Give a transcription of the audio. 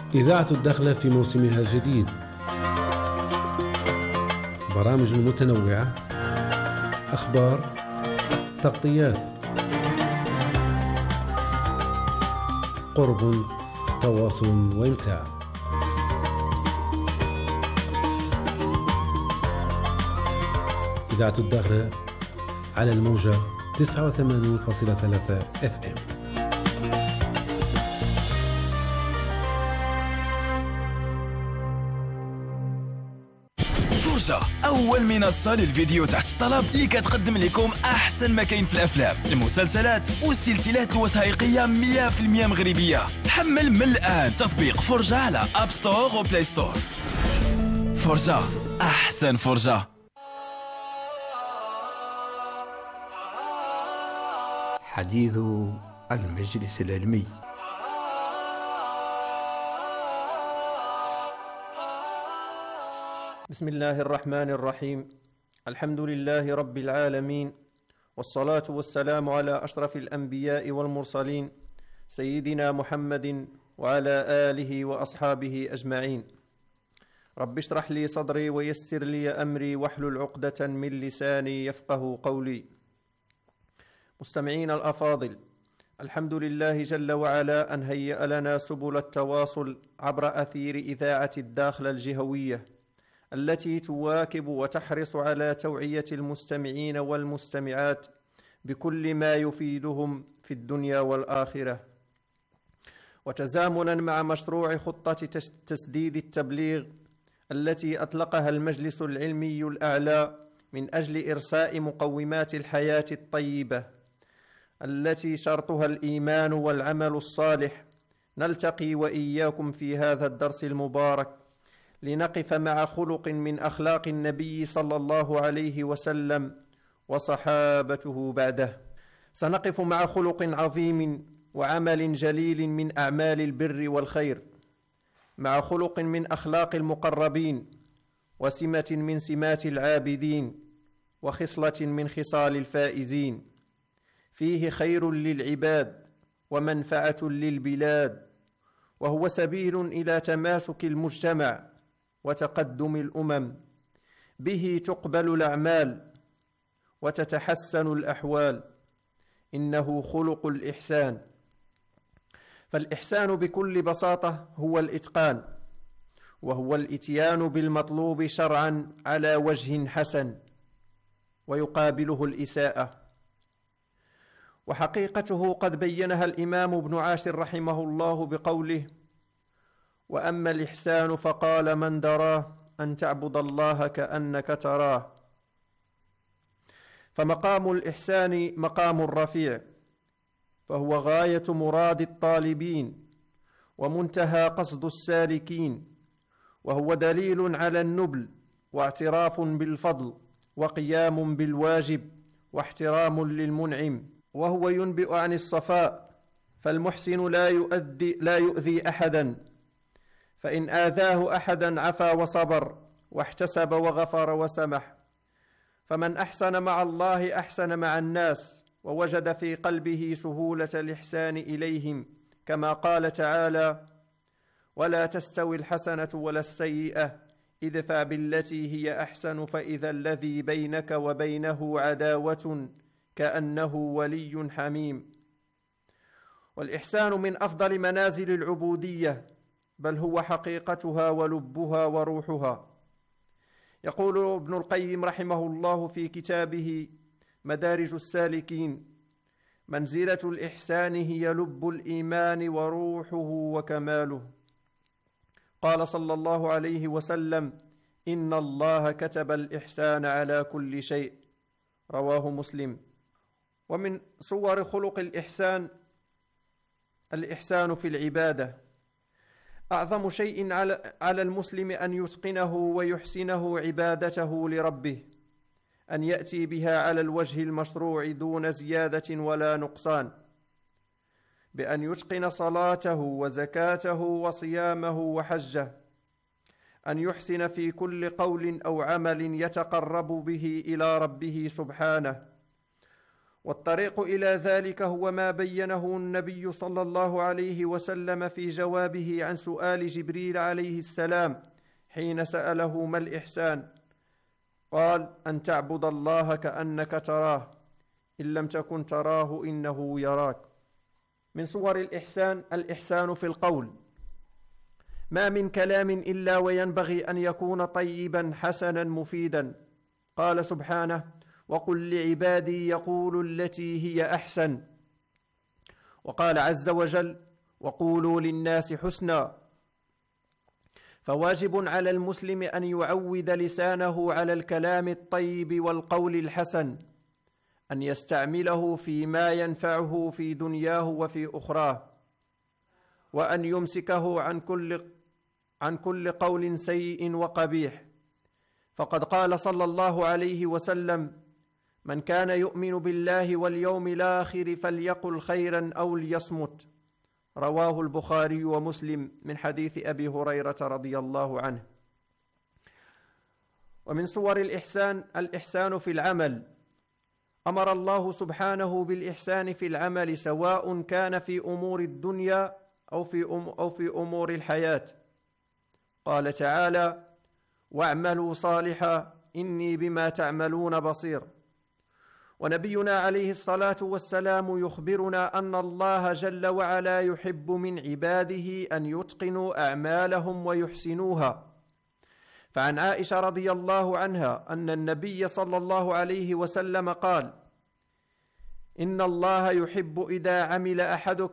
إذاعة الدخلة في موسمها الجديد، برامج متنوعة، أخبار، تغطيات، قرب، تواصل وإمتاع. إذاعة الدخلة على الموجة 89.3 FM. فرجة، أول منصة للفيديو تحت الطلب اللي كتقدم لكم أحسن ما كاين في الأفلام، المسلسلات والسلسلات الوثائقية 100% مغربية. حمل من الآن تطبيق فرجة على أب ستور وبلاي ستور. فرجة، أحسن فرجة. حديث المجلس العلمي. بسم الله الرحمن الرحيم. الحمد لله رب العالمين، والصلاة والسلام على أشرف الأنبياء والمرسلين سيدنا محمد وعلى آله وأصحابه أجمعين. رب اشرح لي صدري ويسر لي أمري واحلل عقدة من لساني يفقه قولي. مستمعين الأفاضل، الحمد لله جل وعلا أن هيأ لنا سبل التواصل عبر أثير إذاعة الداخلة الجهوية التي تواكب وتحرص على توعية المستمعين والمستمعات بكل ما يفيدهم في الدنيا والآخرة، وتزامنا مع مشروع خطة تسديد التبليغ التي أطلقها المجلس العلمي الأعلى من أجل إرساء مقومات الحياة الطيبة التي شرطها الإيمان والعمل الصالح. نلتقي وإياكم في هذا الدرس المبارك لنقف مع خلق من أخلاق النبي صلى الله عليه وسلم وصحابته بعده. سنقف مع خلق عظيم وعمل جليل من أعمال البر والخير، مع خلق من أخلاق المقربين، وسمة من سمات العابدين، وخصلة من خصال الفائزين، فيه خير للعباد ومنفعة للبلاد، وهو سبيل إلى تماسك المجتمع وتقدم الأمم، به تقبل الأعمال وتتحسن الأحوال. إنه خلق الإحسان. فالإحسان بكل بساطة هو الإتقان، وهو الإتيان بالمطلوب شرعا على وجه حسن، ويقابله الإساءة. وحقيقته قد بينها الإمام ابن عاشر رحمه الله بقوله: وأما الإحسان فقال من دراه أن تعبد الله كأنك تراه. فمقام الإحسان مقام رفيع، فهو غاية مراد الطالبين ومنتهى قصد السالكين، وهو دليل على النبل واعتراف بالفضل وقيام بالواجب واحترام للمنعم، وهو ينبئ عن الصفاء، فالمحسن لا يؤذي أحدا، فإن آذاه أحدا عفا وصبر واحتسب وغفر وسمح. فمن أحسن مع الله أحسن مع الناس، ووجد في قلبه سهولة الإحسان إليهم، كما قال تعالى: ولا تستوي الحسنة ولا السيئة ادفع بالتي هي أحسن فإذا الذي بينك وبينه عداوة كأنه ولي حميم. والإحسان من أفضل منازل العبودية، بل هو حقيقتها ولبها وروحها. يقول ابن القيم رحمه الله في كتابه مدارج السالكين: منزلة الإحسان هي لب الإيمان وروحه وكماله. قال صلى الله عليه وسلم: إن الله كتب الإحسان على كل شيء، رواه مسلم. ومن صور خلق الإحسان في العبادة. أعظم شيء على المسلم أن يتقنه ويحسنه عبادته لربه، أن يأتي بها على الوجه المشروع دون زيادة ولا نقصان، بأن يتقن صلاته وزكاته وصيامه وحجه، أن يحسن في كل قول أو عمل يتقرب به إلى ربه سبحانه، والطريق إلى ذلك هو ما بينه النبي صلى الله عليه وسلم في جوابه عن سؤال جبريل عليه السلام حين سأله ما الإحسان؟ قال: أن تعبد الله كأنك تراه، إن لم تكن تراه إنه يراك. من صور الإحسان الإحسان في القول، ما من كلام إلا وينبغي أن يكون طيبا حسنا مفيدا. قال سبحانه: وقل لعبادي يقولوا التي هي أحسن. وقال عز وجل: وقولوا للناس حسنا. فواجب على المسلم أن يعود لسانه على الكلام الطيب والقول الحسن، أن يستعمله فيما ينفعه في دنياه وفي أخراه، وأن يمسكه عن كل قول سيء وقبيح. فقد قال صلى الله عليه وسلم: من كان يؤمن بالله واليوم الآخر فليقل خيرا أو ليصمت. رواه البخاري ومسلم من حديث أبي هريرة رضي الله عنه. ومن صور الإحسان الإحسان في العمل. أمر الله سبحانه بالإحسان في العمل، سواء كان في أمور الدنيا أو في أمور الحياة. قال تعالى: واعملوا صالحا إني بما تعملون بصير. ونبينا عليه الصلاة والسلام يخبرنا أن الله جل وعلا يحب من عباده أن يتقنوا أعمالهم ويحسنوها. فعن عائشة رضي الله عنها أن النبي صلى الله عليه وسلم قال: إن الله يحب إذا عمل